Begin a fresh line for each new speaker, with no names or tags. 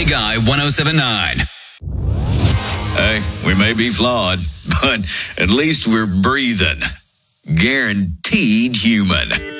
Big Eye 107.9. Hey, we may be flawed, but at least we're breathing. Guaranteed human.